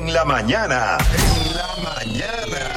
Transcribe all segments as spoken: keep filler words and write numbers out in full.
En la mañana. En la mañana.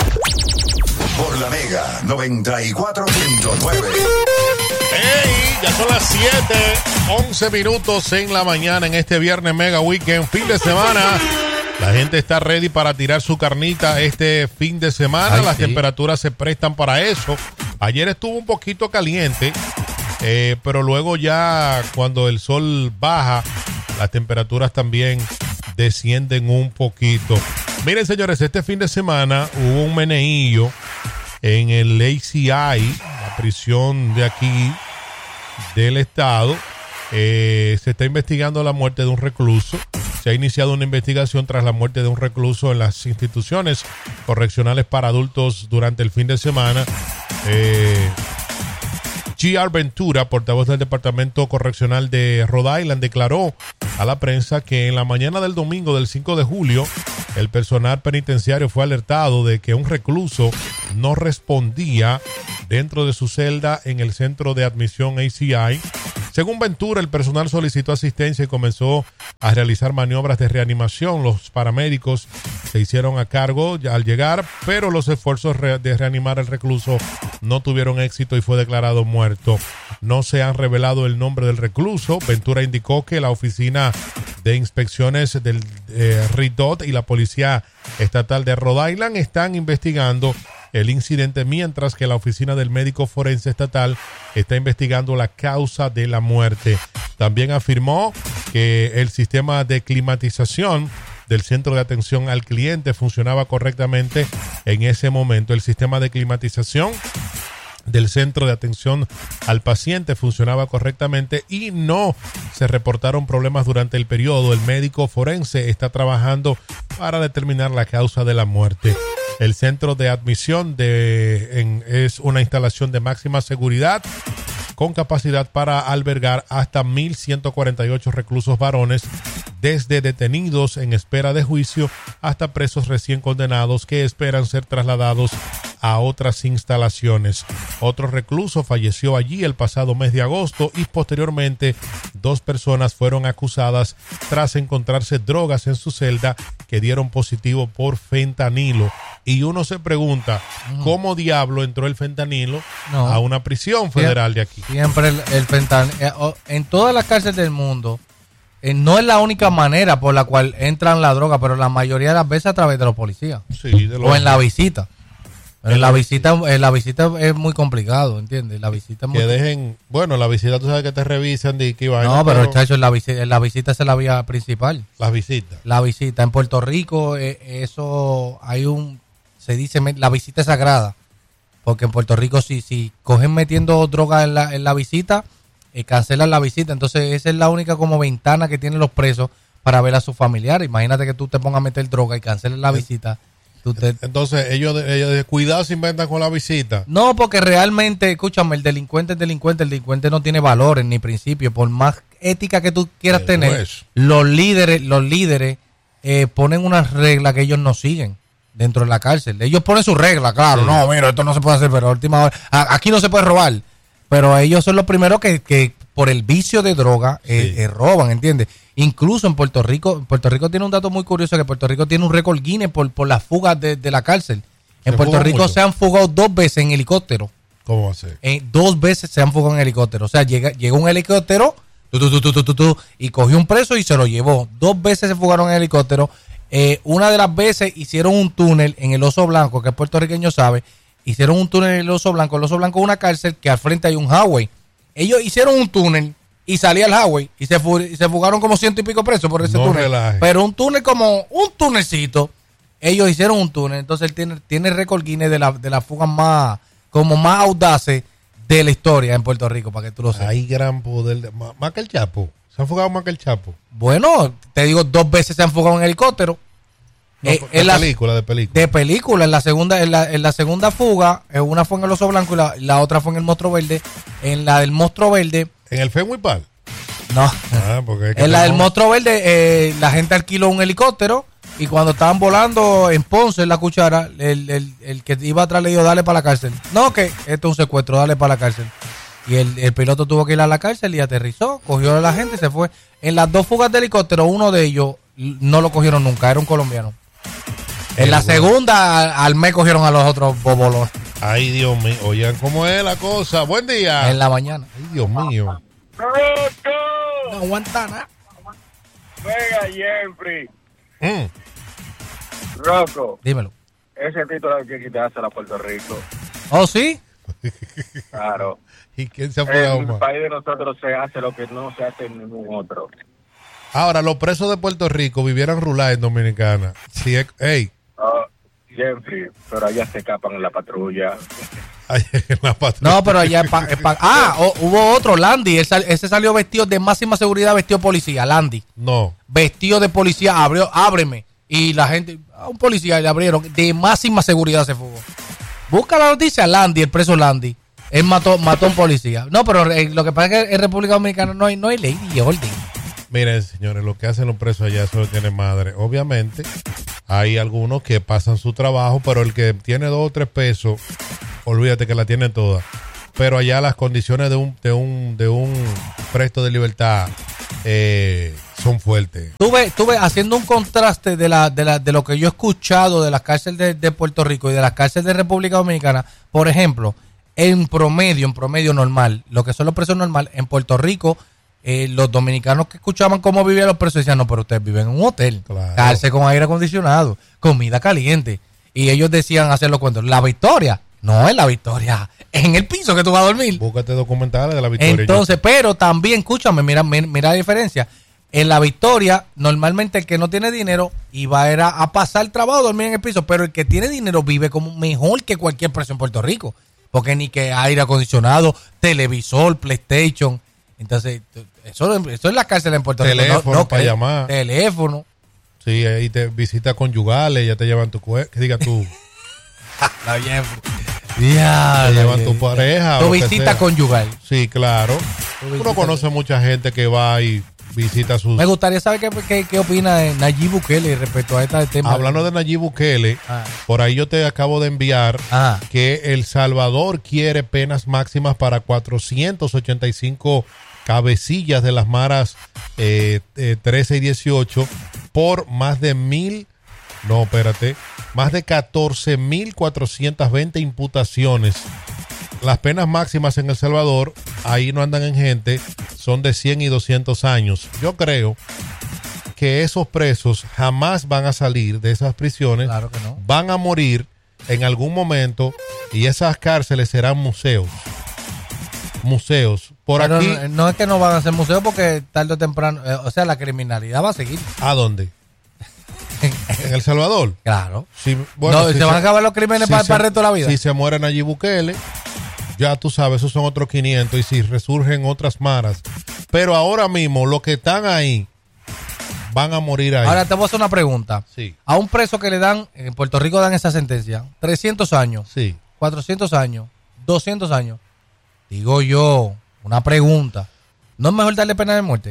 Por la Mega noventa y cuatro punto nueve. ¡Hey! Ya son las siete, once minutos en la mañana en este viernes Mega Weekend, fin de semana. La gente está ready para tirar su carnita este fin de semana. Ay, Las sí. temperaturas se prestan para eso. Ayer estuvo un poquito caliente, eh, pero luego ya cuando el sol baja, las temperaturas también descienden un poquito. Miren, señores, este fin de semana hubo un meneillo en el A C I, la prisión de aquí del estado. Eh, se está investigando la muerte de un recluso. Se ha iniciado una investigación tras la muerte de un recluso en las instituciones correccionales para adultos durante el fin de semana. Eh, G R Ventura, portavoz del Departamento Correccional de Rhode Island, declaró a la prensa que en la mañana del domingo del cinco de julio, el personal penitenciario fue alertado de que un recluso no respondía dentro de su celda en el centro de admisión A C I. Según Ventura, el personal solicitó asistencia y comenzó a realizar maniobras de reanimación. Los paramédicos se hicieron a cargo al llegar, pero los esfuerzos de reanimar al recluso no tuvieron éxito y fue declarado muerto. No se han revelado el nombre del recluso. Ventura indicó que la oficina de inspecciones del eh, R I D O T y la Policía Estatal de Rhode Island están investigando el incidente, mientras que la oficina del médico forense estatal está investigando la causa de la muerte. También afirmó que el sistema de climatización del centro de atención al cliente funcionaba correctamente en ese momento. El sistema de climatización del centro de atención al paciente funcionaba correctamente y no se reportaron problemas durante el periodo. El médico forense está trabajando para determinar la causa de la muerte. El centro de admisión de, en, es una instalación de máxima seguridad con capacidad para albergar hasta mil ciento cuarenta y ocho reclusos varones, desde detenidos en espera de juicio hasta presos recién condenados que esperan ser trasladados a otras instalaciones. Otro recluso falleció allí el pasado mes de agosto y posteriormente dos personas fueron acusadas tras encontrarse drogas en su celda que dieron positivo por fentanilo. Y uno se pregunta, uh-huh. ¿cómo diablo entró el fentanilo no. a una prisión federal de aquí? Siempre el, el fentanilo, en todas las cárceles del mundo, eh, no es la única manera por la cual entran la droga, pero la mayoría de las veces a través de los policías. Sí, de los o en la visita. Pero en la visita, en la visita es muy complicado, ¿entiendes? La visita es muy que dejen, bueno, la visita tú sabes que te revisan de que vaina. No, pero, pero chacho, en la visita, en la visita esa es la vía principal. Las visitas. La visita en Puerto Rico, eh, eso hay un, se dice la visita es sagrada, porque en Puerto Rico si si cogen metiendo droga en la en la visita, eh, cancelan la visita, entonces esa es la única como ventana que tienen los presos para ver a sus familiares. Imagínate que tú te pongas a meter droga y canceles la visita. Te... Entonces, ellos, ellos de cuidado se inventan con la visita. No, porque realmente, escúchame, el delincuente es delincuente, el delincuente no tiene valores ni principios. Por más ética que tú quieras el tener, juez. los líderes, los líderes eh, ponen unas reglas que ellos no siguen dentro de la cárcel. Ellos ponen sus reglas, claro, sí. no, mira, esto no se puede hacer, pero a última hora, aquí no se puede robar. Pero ellos son los primeros que, que por el vicio de droga eh, sí. eh, roban, ¿entiendes? Incluso en Puerto Rico, Puerto Rico tiene un dato muy curioso, que Puerto Rico tiene un récord Guinness por, por las fugas de, de la cárcel. En Puerto Rico mucho? se han fugado dos veces en helicóptero. ¿Cómo va a ser? Eh, dos veces se han fugado en helicóptero. O sea, llega, llegó un helicóptero tu, tu, tu, tu, tu, tu, y cogió un preso y se lo llevó. Dos veces se fugaron en helicóptero. Eh, una de las veces hicieron un túnel en el Oso Blanco, que el puertorriqueño sabe. Hicieron un túnel en el Oso Blanco. El Oso Blanco es una cárcel que al frente hay un highway. Ellos hicieron un túnel y salía el highway y se, fu- y se fugaron como ciento y pico presos por ese no túnel. Relaje. Pero un túnel como un túnelcito, ellos hicieron un túnel. Entonces él tiene, tiene récord Guinness de la, de las fugas más, como más audaces de la historia en Puerto Rico, para que tú lo sepas. Hay gran poder. De, más, más que el Chapo. Se han fugado más que el Chapo. Bueno, te digo, dos veces se han fugado en helicóptero. No, eh, de en película, la, de película. De película. En la segunda, en la, en la segunda fuga, una fue en el Oso Blanco y la, la otra fue en el Monstruo Verde. En la del Monstruo Verde. ¿En el Fenway Park? No. Ah, porque es que en la tenemos... del Monstruo Verde, eh, la gente alquiló un helicóptero y cuando estaban volando en Ponce, en la Cuchara, el, el, el que iba atrás le dijo, dale para la cárcel. No, que esto es un secuestro, dale para la cárcel. Y el, el piloto tuvo que ir a la cárcel y aterrizó, cogió a la gente y se fue. En las dos fugas de helicóptero, uno de ellos, no lo cogieron nunca, era un colombiano. En la segunda, al mes cogieron a los otros bobolos. Ay, Dios mío. Oigan, ¿cómo es la cosa? Buen día. En la mañana. Ay, Dios mío. ¡Roto! No aguanta nada. Venga, Jeffrey. Mm. Rocco, Dímelo. ese título hay que quitárselo a Puerto Rico. ¿Oh, sí? Claro. ¿Y quién se ha pegado En el más? país de nosotros se hace lo que no se hace en ningún otro. Ahora, los presos de Puerto Rico vivieran rular en Dominicana. Sí, es- ey, Oh, Jeffrey, pero allá se escapan en la patrulla. ahí en la patrulla. No, pero allá es pa- es pa- Ah, oh, hubo otro, Landy. Él sal- ese salió vestido de máxima seguridad, vestido de policía, Landy. No. Vestido de policía, abrió, ábreme. Y la gente, a un policía le abrieron, de máxima seguridad se fugó. Busca la noticia, Landy, el preso Landy. Él mató, mató a un policía. No, pero eh, lo que pasa es que en República Dominicana no hay, no hay ley y orden. Miren, señores, lo que hacen los presos allá, eso tiene madre. Obviamente, hay algunos que pasan su trabajo, pero el que tiene dos o tres pesos, olvídate que la tiene toda. Pero allá las condiciones de un de un, de un presto de libertad eh, son fuertes. Tuve, tuve haciendo un contraste de la, de la, de lo que yo he escuchado de las cárceles de, de Puerto Rico y de las cárceles de República Dominicana. Por ejemplo, en promedio, en promedio normal, lo que son los presos normal, en Puerto Rico, eh, los dominicanos que escuchaban cómo vivían los presos decían, no, pero ustedes viven en un hotel, Claro. cárcel con aire acondicionado, comida caliente. Y ellos decían hacer los cuentos, la victoria, no es la victoria, en el piso que tú vas a dormir. Búscate documentales de la victoria. Entonces, pero también, escúchame, mira, mira, mira la diferencia. En la victoria, normalmente el que no tiene dinero iba a, era a pasar trabajo, dormir en el piso, pero el que tiene dinero vive como mejor que cualquier preso en Puerto Rico. Porque ni que aire acondicionado, televisor, PlayStation. Entonces, eso, eso es la cárcel en Puerto Teléfono Rico. No, no para creo. llamar. Teléfono. Sí, ahí te visitas conyugales, ya te llevan tu cue- que diga tú, La bien. Ya, te llevan tu pareja. o Tu lo que visita sea. conyugal. Sí, claro. Tu Uno visita conoce mucha gente que va y visita sus... Me gustaría saber qué, qué, qué opina de Nayib Bukele respecto a este tema. Hablando de Nayib Bukele, Ah. por ahí yo te acabo de enviar Ajá. que El Salvador quiere penas máximas para cuatrocientos ochenta y cinco cabecillas de las maras eh, eh, trece y dieciocho por más de mil, no, espérate, más de catorce mil cuatrocientas veinte imputaciones. Las penas máximas en El Salvador, ahí no andan en gente, son de cien y doscientos años. Yo creo que esos presos jamás van a salir de esas prisiones, Claro que no. van a morir en algún momento y esas cárceles serán museos. Museos. Por Pero aquí, no, no es que no van a ser museos porque tarde o temprano, eh, o sea, la criminalidad va a seguir. ¿a dónde? ¿En El Salvador? Claro. Sí, bueno, no, si se van a acabar los crímenes si para, se- para el resto de la vida. Si se mueren allí Bukele, ya tú sabes, esos son otros quinientos y si resurgen otras maras. Pero ahora mismo, los que están ahí van a morir ahí. Ahora te voy a hacer una pregunta. Sí. A un preso que le dan, en Puerto Rico dan esa sentencia, trescientos años, Sí. cuatrocientos años, doscientos años. Digo yo, una pregunta. ¿No es mejor darle pena de muerte?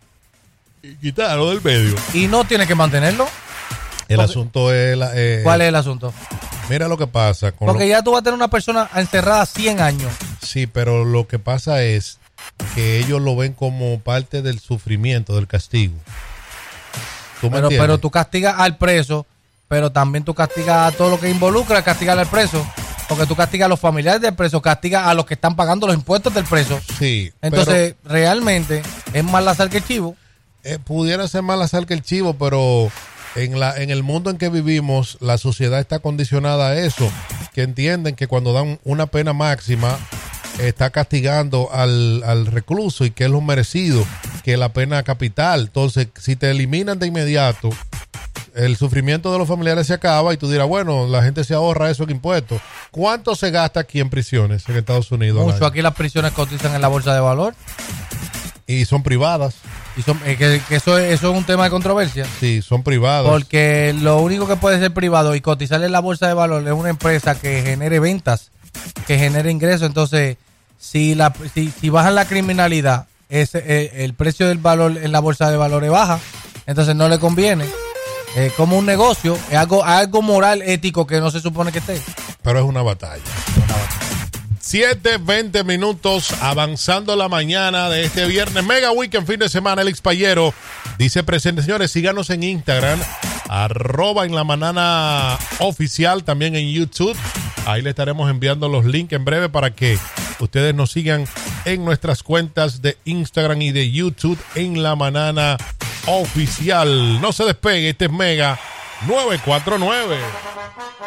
Y quitarlo del medio. Y no tiene que mantenerlo. El Porque- asunto es... la- eh, ¿Cuál es el asunto? Mira lo que pasa. Con Porque lo- ya tú vas a tener una persona encerrada cien años. Sí, pero lo que pasa es que ellos lo ven como parte del sufrimiento, del castigo. ¿Tú me Pero, entiendes? pero tú castigas al preso, pero también tú castigas a todo lo que involucra castigar al preso. Porque tú castigas a los familiares del preso, castigas a los que están pagando los impuestos del preso. Sí. Entonces, realmente, es más la sal que el chivo. pero, eh, pudiera ser más la sal que el chivo, pero en, la, en el mundo en que vivimos, la sociedad está condicionada a eso. Que entienden que cuando dan una pena máxima, está castigando al, al recluso y que es lo merecido, que la pena capital. Entonces, si te eliminan de inmediato, el sufrimiento de los familiares se acaba y tú dirás, bueno, la gente se ahorra eso en impuestos. ¿Cuánto se gasta aquí en prisiones en Estados Unidos? al Mucho. año? Aquí las prisiones cotizan en la bolsa de valor. Y son privadas. Y son, eh, que, que eso, es, eso es un tema de controversia. Sí, son privadas. Porque lo único que puede ser privado y cotizar en la bolsa de valor es una empresa que genere ventas, que genere ingresos. Entonces, si la si, si bajan la criminalidad, ese, eh, el precio del valor en la bolsa de valores baja, entonces no le conviene. Es como un negocio, es algo, algo moral, ético que no se supone que esté. Pero es una batalla. siete veinte minutos, avanzando la mañana de este viernes. Mega Weekend, fin de semana. Alex Payero dice presente. Señores, síganos en Instagram, arroba en la manana oficial, también en YouTube. Ahí le estaremos enviando los links en breve para que ustedes nos sigan en nuestras cuentas de Instagram y de YouTube en la manana oficial. No se despegue, este es Mega novecientos cuarenta y nueve.